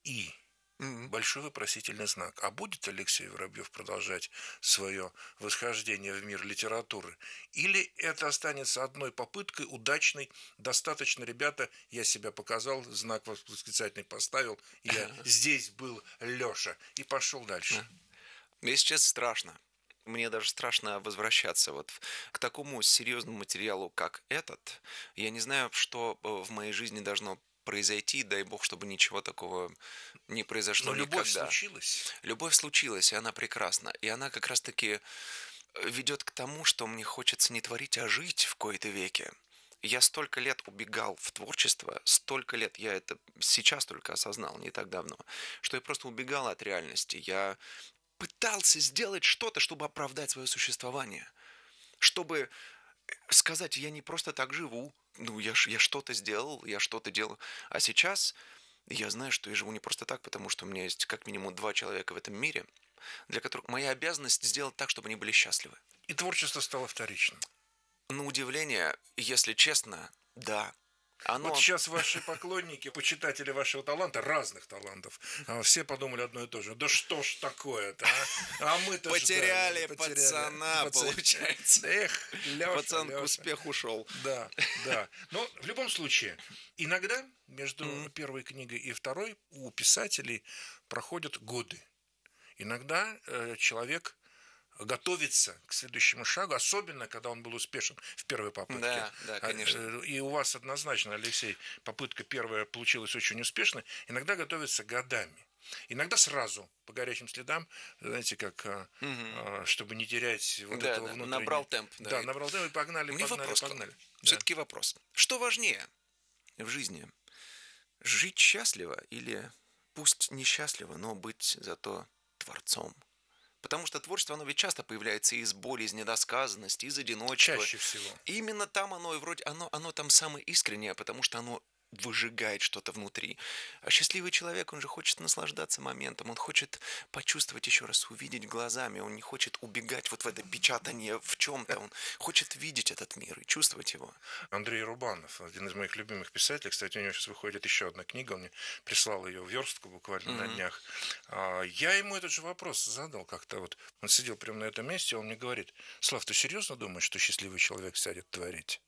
И Мгм. большой вопросительный знак. А будет Алексей Воробьев продолжать свое восхождение в мир литературы? Или это останется одной попыткой, удачной? Достаточно, ребята, я себя показал, знак восклицательный поставил, я здесь был Леша, и пошел дальше. Да. Мне сейчас страшно. Мне даже страшно возвращаться вот к такому серьезному материалу, как этот. Я не знаю, что в моей жизни должно произойти, дай бог, чтобы ничего такого не Но произошло любовь никогда. случилась. Любовь случилась, и она прекрасна. И она как раз-таки ведет к тому, что мне хочется не творить, а жить в кои-то веке. Я столько лет убегал в творчество, столько лет, я это сейчас только осознал, не так давно, что я просто убегал от реальности. Я пытался сделать что-то, чтобы оправдать свое существование. Чтобы сказать, я не просто так живу. Ну, я что-то сделал, я что-то делаю. А сейчас я знаю, что я живу не просто так, потому что у меня есть как минимум два человека в этом мире, для которых моя обязанность сделать так, чтобы они были счастливы. И творчество стало вторичным. На удивление, если честно, да. Вот Оно сейчас ваши поклонники, почитатели вашего таланта, разных талантов, все подумали одно и то же. Да что ж такое-то, а? А мы-то ждали, потеряли потеряли. пацана, получается. Эх, Леша, Пацан к Леша. успеху ушел. Да, да. Но в любом случае, иногда между М, первой книгой и второй у писателей проходят годы. Иногда человек готовиться к следующему шагу, особенно когда он был успешен в первой попытке. Да, да, конечно. И у вас однозначно, Алексей, попытка первая получилась очень успешно. Иногда готовится годами. Иногда сразу, по горячим следам, знаете, как, Мгм. чтобы не терять вот Да, этого да, набрал внутреннего. темп, да. Да, набрал темп и погнали, У меня погнали, вопрос к вам. погнали. Да. Все-таки вопрос. Что важнее в жизни? Жить счастливо или пусть несчастливо, но быть зато творцом? Потому что творчество, оно ведь часто появляется из боли, из недосказанности, из одиночества. Чаще всего. И именно там оно и вроде, оно там самое искреннее, потому что оно выжигает что-то внутри. А счастливый человек, он же хочет наслаждаться моментом, он хочет почувствовать еще раз, увидеть глазами, он не хочет убегать вот в это печатание в чем-то, он хочет видеть этот мир и чувствовать его. Андрей Рубанов, один из моих любимых писателей. Кстати, у него сейчас выходит еще одна книга. Он мне прислал ее в верстку буквально на Мгм. днях. Я ему этот же вопрос задал как-то. Вот он сидел прямо на этом месте, он мне говорит: Слав, ты серьезно думаешь, что счастливый человек сядет творить?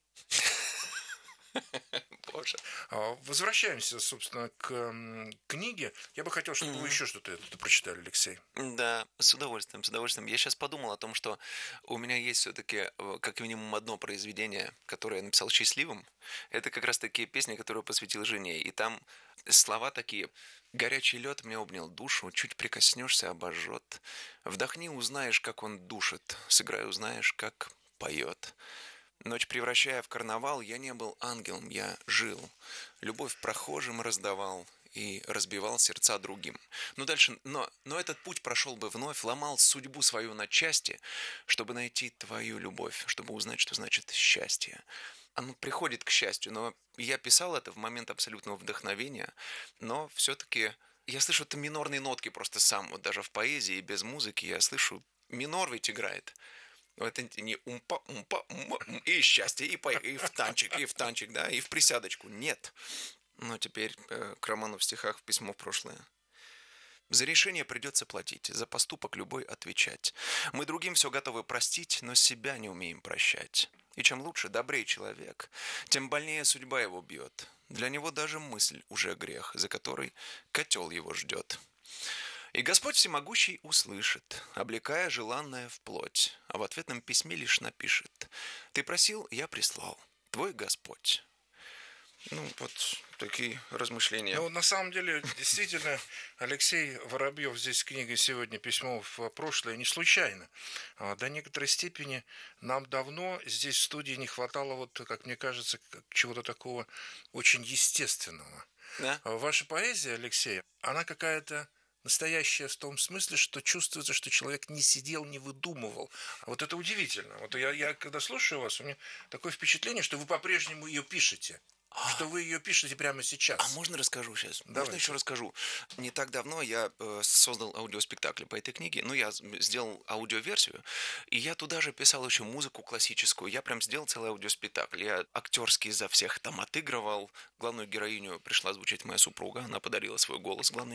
Боже. Возвращаемся, собственно, к книге. Я бы хотел, чтобы вы Мгм. еще что-то это прочитали, Алексей. Да, с удовольствием, с удовольствием. Я сейчас подумал о том, что у меня есть все-таки как минимум одно произведение, которое я написал счастливым. Это как раз такие песни, которые посвятил жене. И там слова такие. Горячий лед мне обнял душу, чуть прикоснешься, обожжет. Вдохни, узнаешь, как он душит. Сыграй, узнаешь, как поет. Ночь превращая в карнавал, я не был ангелом, я жил. Любовь прохожим раздавал и разбивал сердца другим. Ну дальше, но этот путь прошел бы вновь, ломал судьбу свою на части, чтобы найти твою любовь, чтобы узнать, что значит счастье. Оно приходит к счастью, но я писал это в момент абсолютного вдохновения, но все-таки я слышу это минорные нотки просто сам, вот даже в поэзии без музыки я слышу, минор ведь играет. Ну, это не умпа, умпа, умпа, и счастье, и в танчик, да, и в присядочку. Нет. Но теперь к роману в стихах «Письмо в прошлое». За решение придется платить, за поступок любой отвечать. Мы другим все готовы простить, но себя не умеем прощать. И чем лучше, добрее человек, тем больнее судьба его бьет. Для него даже мысль уже грех, за который котел его ждет. И Господь Всемогущий услышит, облекая желанное в плоть, а в ответном письме лишь напишет: «Ты просил, я прислал, твой Господь». Ну, вот такие размышления. Ну, на самом деле, действительно, Алексей Воробьев здесь с книгой сегодня «Письмо в прошлое» не случайно. До некоторой степени нам давно здесь в студии не хватало, вот, как мне кажется, чего-то такого очень естественного. Да? Ваша поэзия, Алексей, она какая-то настоящая в том смысле, что чувствуется, что человек не сидел, не выдумывал. Вот это удивительно. Вот я когда слушаю вас, у меня такое впечатление, что вы по-прежнему ее пишете. Что вы ее пишете прямо А сейчас. можно расскажу сейчас? Можно еще Давайте. расскажу? Не так давно я создал аудиоспектакль по этой книге. Ну, я сделал аудиоверсию, и я туда же писал еще музыку классическую. Я прям сделал целый аудиоспектакль. Я актерский за всех там отыгрывал. Главную героиню пришла звучать моя супруга. Она подарила свой голос главной